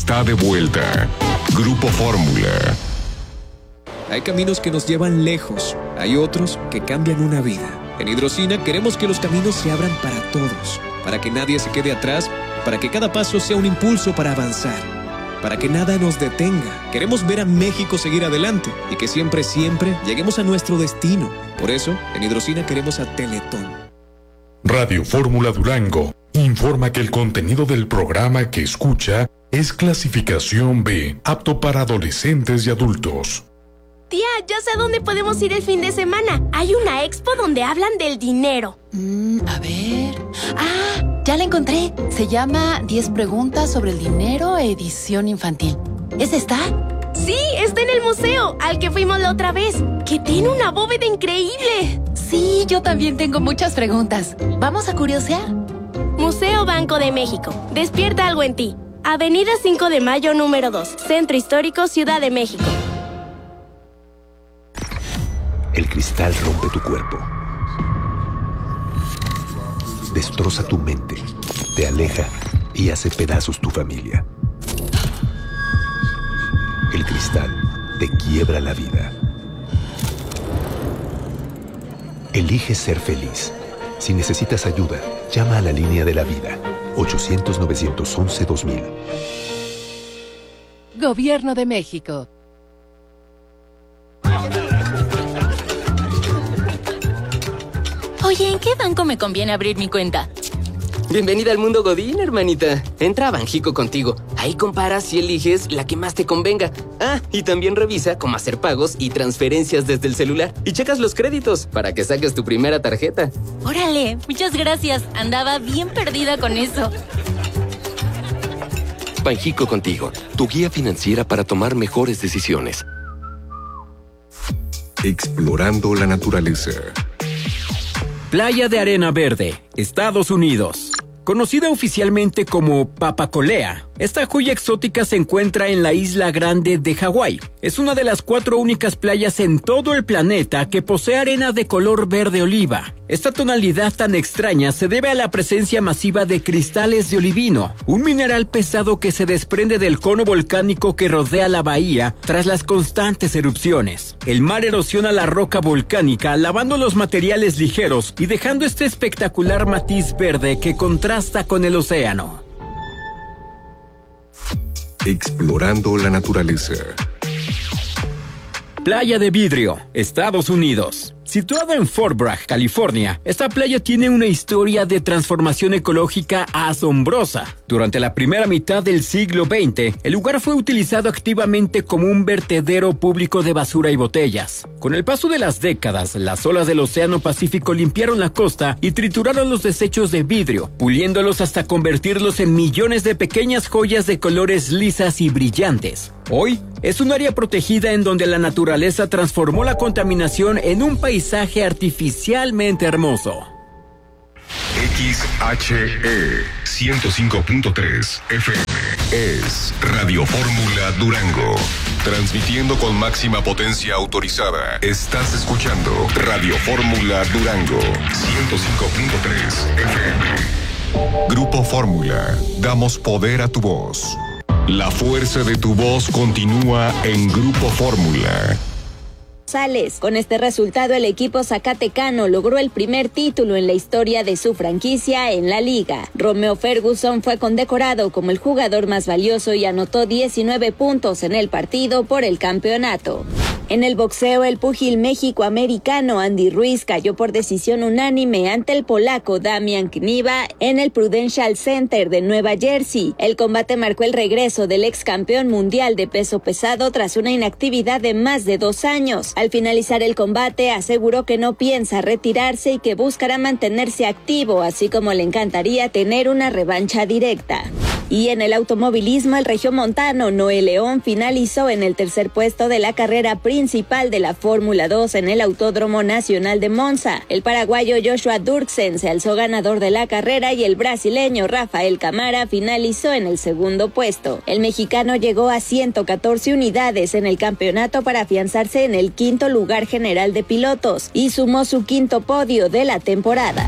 está de vuelta. Grupo Fórmula. Hay caminos que nos llevan lejos, hay otros que cambian una vida. En Hidrocina queremos que los caminos se abran para todos, para que nadie se quede atrás, para que cada paso sea un impulso para avanzar, para que nada nos detenga. Queremos ver a México seguir adelante y que siempre, siempre lleguemos a nuestro destino. Por eso, en Hidrocina queremos a Teletón. Radio Fórmula Durango informa que el contenido del programa que escucha es clasificación B, apto para adolescentes y adultos. Tía, ya sé a dónde podemos ir el fin de semana. Hay una expo donde hablan del dinero. A ver... ¡Ah! Ya la encontré. Se llama 10 preguntas sobre el dinero, edición infantil. ¿Esa está? Sí, está en el museo, al que fuimos la otra vez, que tiene una bóveda increíble. Sí, yo también tengo muchas preguntas. ¿Vamos a curiosear? Museo Banco de México. Despierta algo en ti. Avenida 5 de Mayo, número 2. Centro Histórico, Ciudad de México. El cristal rompe tu cuerpo. Destroza tu mente, te aleja y hace pedazos tu familia. El cristal te quiebra la vida. Elige ser feliz. Si necesitas ayuda, llama a la línea de la vida. 800-911-2000. Gobierno de México. Oye, ¿en qué banco me conviene abrir mi cuenta? Bienvenida al mundo Godín, hermanita. Entra a Banjico contigo. Ahí comparas y eliges la que más te convenga. Ah, y también revisa cómo hacer pagos y transferencias desde el celular. Y checas los créditos para que saques tu primera tarjeta. Órale, muchas gracias. Andaba bien perdida con eso. Banjico contigo, tu guía financiera para tomar mejores decisiones. Explorando la naturaleza. Playa de Arena Verde, Estados Unidos. Conocida oficialmente como Papacolea, esta joya exótica se encuentra en la Isla Grande de Hawái. Es una de las 4 únicas playas en todo el planeta que posee arena de color verde oliva. Esta tonalidad tan extraña se debe a la presencia masiva de cristales de olivino, un mineral pesado que se desprende del cono volcánico que rodea la bahía tras las constantes erupciones. El mar erosiona la roca volcánica, lavando los materiales ligeros y dejando este espectacular matiz verde que contrasta con el océano. Explorando la naturaleza. Playa de Vidrio, Estados Unidos. Situada en Fort Bragg, California, esta playa tiene una historia de transformación ecológica asombrosa. Durante la primera mitad del siglo XX, el lugar fue utilizado activamente como un vertedero público de basura y botellas. Con el paso de las décadas, las olas del Océano Pacífico limpiaron la costa y trituraron los desechos de vidrio, puliéndolos hasta convertirlos en millones de pequeñas joyas de colores lisas y brillantes. Hoy, es un área protegida en donde la naturaleza transformó la contaminación en un paisaje artificialmente hermoso. XHE 105.3 FM es Radio Fórmula Durango. Transmitiendo con máxima potencia autorizada. Estás escuchando Radio Fórmula Durango 105.3 FM. Grupo Fórmula. Damos poder a tu voz. La fuerza de tu voz continúa en Grupo Fórmula. Con este resultado, el equipo zacatecano logró el primer título en la historia de su franquicia en la liga. Romeo Ferguson fue condecorado como el jugador más valioso y anotó 19 puntos en el partido por el campeonato. En el boxeo, el púgil méxico-americano Andy Ruiz cayó por decisión unánime ante el polaco Damian Kniba en el Prudential Center de Nueva Jersey. El combate marcó el regreso del ex campeón mundial de peso pesado tras una inactividad de más de 2 años. Al finalizar el combate, aseguró que no piensa retirarse y que buscará mantenerse activo, así como le encantaría tener una revancha directa. Y en el automovilismo, el regiomontano Noé León finalizó en el tercer puesto de la carrera principal de la Fórmula 2 en el Autódromo Nacional de Monza. El paraguayo Joshua Durksen se alzó ganador de la carrera y el brasileño Rafael Camara finalizó en el segundo puesto. El mexicano llegó a 114 unidades en el campeonato para afianzarse en el quinto lugar general de pilotos y sumó su quinto podio de la temporada.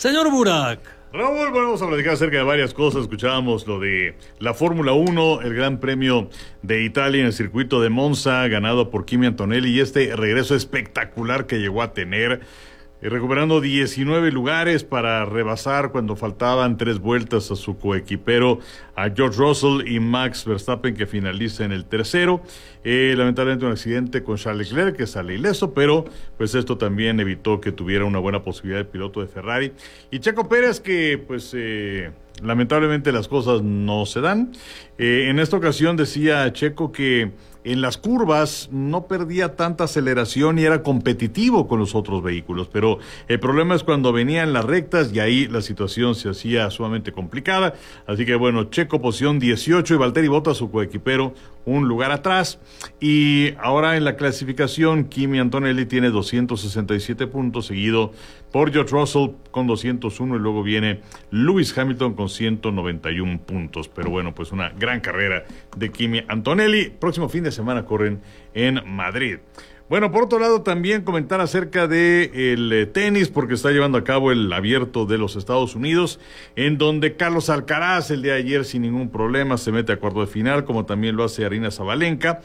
Señor Burak. Raúl, bueno, vamos a platicar acerca de varias cosas. Escuchábamos lo de la Fórmula 1, el Gran Premio de Italia en el circuito de Monza, ganado por Kimi Antonelli, y este regreso espectacular que llegó a tener, recuperando 19 lugares para rebasar cuando faltaban 3 vueltas a su coequipero, a George Russell y Max Verstappen, que finaliza en el tercero. Lamentablemente un accidente con Charles Leclerc, que sale ileso, pero pues esto también evitó que tuviera una buena posibilidad el piloto de Ferrari. Y Checo Pérez, que pues lamentablemente las cosas no se dan. En esta ocasión decía Checo que en las curvas no perdía tanta aceleración y era competitivo con los otros vehículos, pero el problema es cuando venían las rectas y ahí la situación se hacía sumamente complicada. Así que bueno, Checo posición 18 y Valtteri Bottas, su coequipero, un lugar atrás. Y ahora en la clasificación, Kimi Antonelli tiene 267 puntos, seguido por George Russell con 201, y luego viene Lewis Hamilton con 191 puntos. Pero bueno, pues una gran carrera de Kimi Antonelli. Próximo fin de semana corren en Madrid. Bueno, por otro lado, también comentar acerca de el tenis, porque está llevando a cabo el Abierto de los Estados Unidos, en donde Carlos Alcaraz el día de ayer sin ningún problema se mete a cuarto de final, como también lo hace Aryna Sabalenka,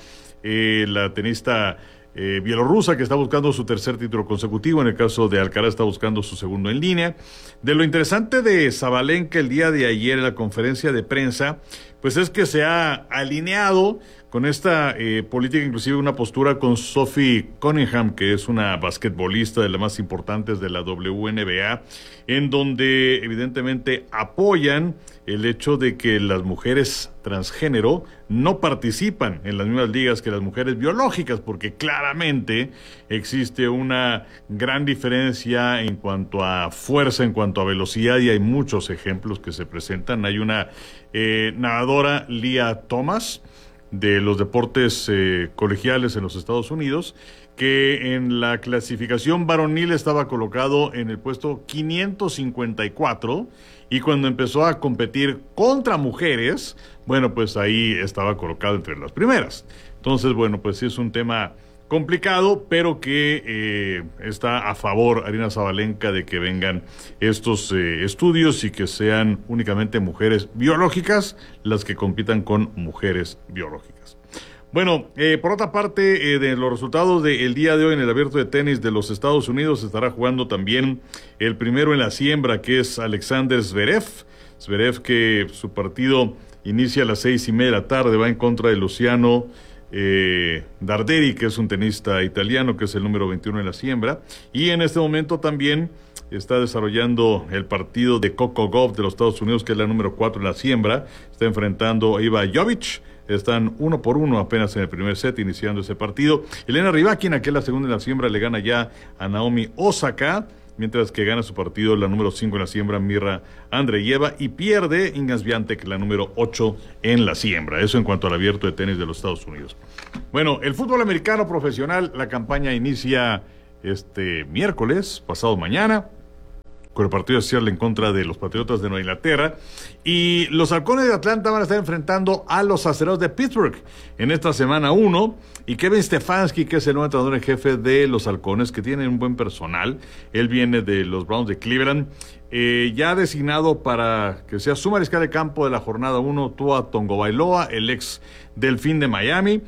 la tenista bielorrusa, que está buscando su tercer título consecutivo. En el caso de Alcaraz está buscando su segundo en línea. De lo interesante de Sabalenka el día de ayer en la conferencia de prensa, pues es que se ha alineado con esta política, inclusive una postura con Sophie Cunningham, que es una basquetbolista de las más importantes de la WNBA, en donde evidentemente apoyan el hecho de que las mujeres transgénero no participan en las mismas ligas que las mujeres biológicas, porque claramente existe una gran diferencia en cuanto a fuerza, en cuanto a velocidad, y hay muchos ejemplos que se presentan. Hay una nadadora, Lia Thomas, de los deportes colegiales en los Estados Unidos, que en la clasificación varonil estaba colocado en el puesto 554, y cuando empezó a competir contra mujeres, bueno, pues ahí estaba colocado entre las primeras. Entonces, bueno, pues sí es un tema complicado, pero que está a favor Aryna Sabalenka de que vengan estos estudios y que sean únicamente mujeres biológicas las que compitan con mujeres biológicas. Bueno, por otra parte, de los resultados del día de hoy en el Abierto de Tenis de los Estados Unidos, estará jugando también el primero en la siembra, que es Alexander Zverev. Zverev, que su partido inicia a las 6:30 de la tarde, va en contra de Luciano Darderi, que es un tenista italiano, que es el número 21 en la siembra. Y en este momento también está desarrollando el partido de Coco Gauff de los Estados Unidos, que es la número 4 en la siembra. Está enfrentando a Iva Jovic. Están 1-1 apenas en el primer set, iniciando ese partido. Elena Rybakina, que es la segunda en la siembra, le gana ya a Naomi Osaka, mientras que gana su partido la número 5 en la siembra, Mirra Andreeva, y pierde Iga Swiatek, la número 8 en la siembra. Eso en cuanto al Abierto de Tenis de los Estados Unidos. Bueno, el fútbol americano profesional, la campaña inicia este miércoles, pasado mañana, con el partido de Seattle en contra de los Patriotas de Nueva Inglaterra, y los Halcones de Atlanta van a estar enfrentando a los Acereros de Pittsburgh en esta semana 1, y Kevin Stefanski, que es el nuevo entrenador en jefe de los Halcones, que tienen un buen personal, él viene de los Browns de Cleveland, ya designado para que sea su mariscal de campo de la jornada 1, Tua Tagovailoa, el ex Delfín de Miami,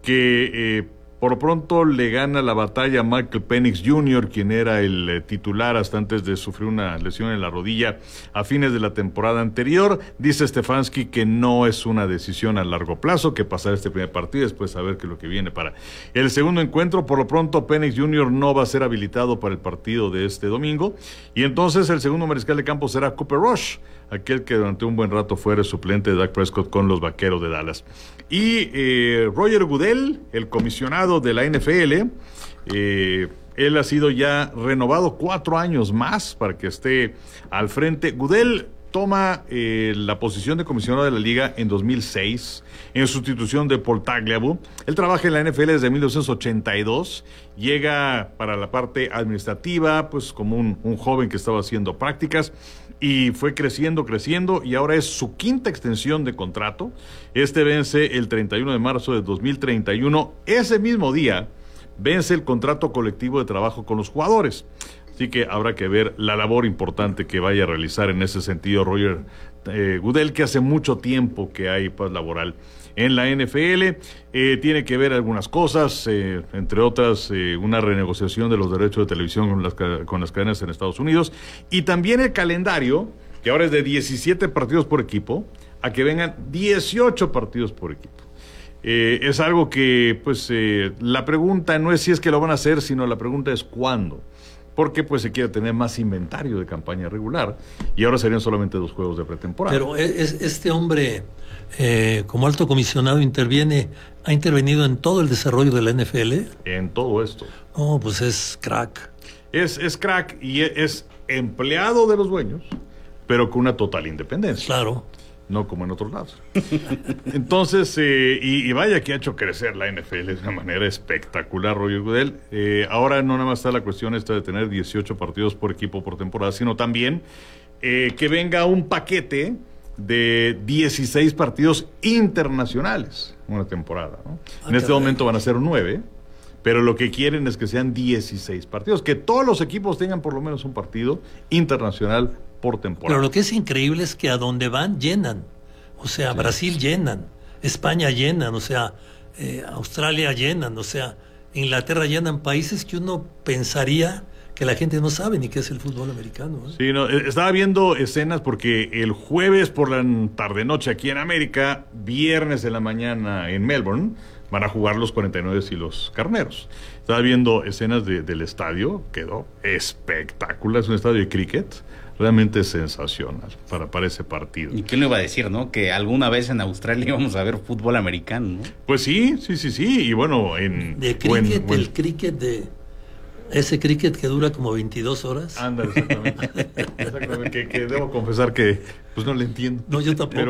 que por lo pronto le gana la batalla a Michael Penix Jr., quien era el titular hasta antes de sufrir una lesión en la rodilla a fines de la temporada anterior. Dice Stefanski que no es una decisión a largo plazo, que pasar este primer partido y después saber qué es lo que viene para el segundo encuentro. Por lo pronto, Penix Jr. no va a ser habilitado para el partido de este domingo, y entonces el segundo mariscal de campo será Cooper Rush, aquel que durante un buen rato fue el suplente de Dak Prescott con los Vaqueros de Dallas. Y Roger Goodell, el comisionado de la NFL, él ha sido ya renovado 4 años más para que esté al frente. Goodell toma la posición de comisionado de la liga en 2006 en sustitución de Paul Tagliabue. Él trabaja en la NFL desde 1982, llega para la parte administrativa pues como un joven que estaba haciendo prácticas, y fue creciendo, y ahora es su quinta extensión de contrato. Este vence el 31 de marzo de 2031. Ese mismo día vence el contrato colectivo de trabajo con los jugadores. Así que habrá que ver la labor importante que vaya a realizar en ese sentido Roger Goodell, que hace mucho tiempo que hay paz laboral en la NFL. Tiene que ver algunas cosas, entre otras una renegociación de los derechos de televisión con las cadenas en Estados Unidos, y también el calendario, que ahora es de 17 partidos por equipo, a que vengan 18 partidos por equipo. Es algo que, pues, la pregunta no es si es que lo van a hacer, sino la pregunta es cuándo. Porque pues se quiere tener más inventario de campaña regular y ahora serían solamente 2 juegos de pretemporada. Pero este hombre, como alto comisionado, ha intervenido en todo el desarrollo de la NFL. En todo esto. Oh, pues es crack. Es crack y es empleado de los dueños, pero con una total independencia. Claro. No como en otros lados. Entonces, y vaya que ha hecho crecer la NFL de una manera espectacular, Roger Goodell. Ahora no nada más está la cuestión esta de tener 18 partidos por equipo por temporada, sino también que venga un paquete de 16 partidos internacionales una temporada, ¿no? En este momento van a ser 9, pero lo que quieren es que sean 16 partidos, que todos los equipos tengan por lo menos un partido internacional por temporada. Pero lo que es increíble es que a donde van llenan. O sea, sí. Brasil llenan, España llenan, o sea, Australia llenan, o sea, Inglaterra llenan, países que uno pensaría que la gente no sabe ni qué es el fútbol americano. Sí, no, estaba viendo escenas porque el jueves por la tarde-noche aquí en América, viernes en la mañana en Melbourne, van a jugar los 49 y los Carneros. Estaba viendo escenas del estadio, quedó espectacular, es un estadio de cricket, realmente sensacional para ese partido. ¿Y quién lo iba a decir, no? Que alguna vez en Australia íbamos a ver fútbol americano, ¿no? Pues sí, y bueno, de cricket, el cricket ese cricket que dura como 22 horas. Ándale, exactamente. que debo confesar que pues no le entiendo. No, yo tampoco.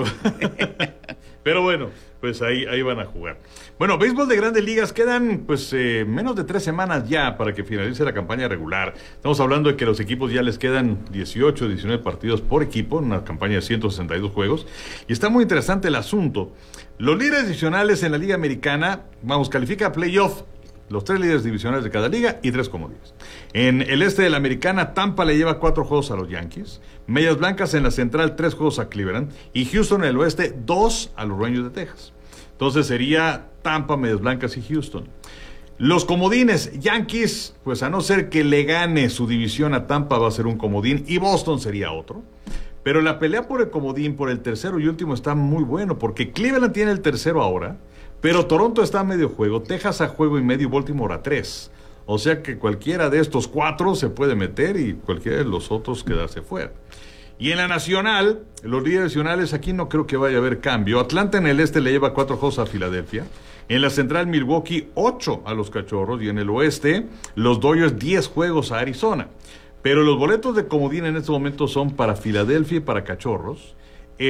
Pero bueno, pues ahí van a jugar. Bueno, béisbol de Grandes Ligas, quedan pues menos de 3 semanas ya para que finalice la campaña regular. Estamos hablando de que los equipos ya les quedan 18, 19 partidos por equipo, en una campaña de 162 juegos. Y está muy interesante el asunto. Los líderes divisionales en la Liga Americana, califica a playoff. Los 3 líderes divisionales de cada liga y 3 comodines. En el este de la Americana, Tampa le lleva 4 juegos a los Yankees. Medias Blancas en la Central, 3 juegos a Cleveland. Y Houston en el oeste, 2 a los Rangers de Texas. Entonces sería Tampa, Medias Blancas y Houston. Los comodines, Yankees, pues a no ser que le gane su división a Tampa, va a ser un comodín. Y Boston sería otro. Pero la pelea por el comodín, por el tercero y último, está muy bueno. Porque Cleveland tiene el tercero ahora. Pero Toronto está a medio juego, Texas a juego y medio y Baltimore a 3. O sea que cualquiera de estos 4 se puede meter y cualquiera de los otros quedarse fuera. Y en la nacional, los líderes nacionales, aquí no creo que vaya a haber cambio. Atlanta en el este le lleva 4 juegos a Filadelfia. En la central, Milwaukee 8 a los Cachorros. Y en el oeste, los Dodgers 10 juegos a Arizona. Pero los boletos de comodín en este momento son para Filadelfia y para Cachorros.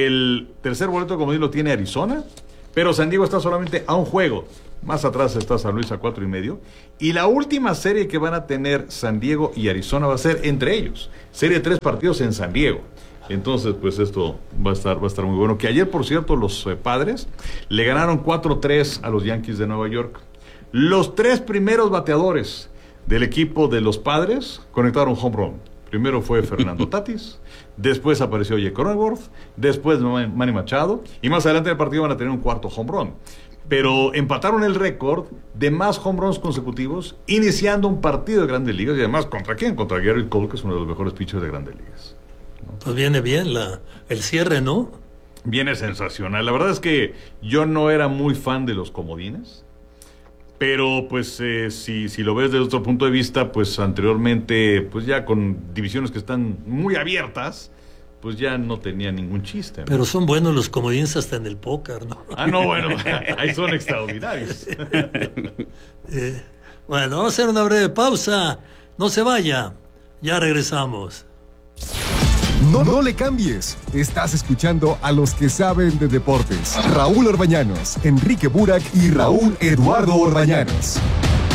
El tercer boleto de comodín lo tiene Arizona. Pero San Diego está solamente a un juego. Más atrás está San Luis a 4.5. Y la última serie que van a tener San Diego y Arizona va a ser entre ellos. Serie de 3 partidos en San Diego. Entonces, pues esto va a estar muy bueno. Que ayer, por cierto, los Padres le ganaron 4-3 a los Yankees de Nueva York. Los 3 primeros bateadores del equipo de los Padres conectaron home run. Primero fue Fernando Tatis, después apareció Jake Cronenworth, después Manny Machado, y más adelante en el partido van a tener un 4º home run. Pero empataron el récord de más home runs consecutivos, iniciando un partido de Grandes Ligas, y además, ¿contra quién? Contra Garrett Cole, que es uno de los mejores pitchers de Grandes Ligas, ¿no? Pues viene bien el cierre, ¿no? Viene sensacional. La verdad es que yo no era muy fan de los comodines. Pero pues si lo ves desde otro punto de vista, pues anteriormente, pues ya con divisiones que están muy abiertas, pues ya no tenía ningún chiste, ¿no? Pero son buenos los comodines hasta en el póker, ¿no? Ah, no, bueno, ahí son extraordinarios. Bueno, vamos a hacer una breve pausa. No se vaya, ya regresamos. No le cambies. Estás escuchando a los que saben de deportes. Raúl Orbañanos, Enrique Burak y Raúl Eduardo Orbañanos.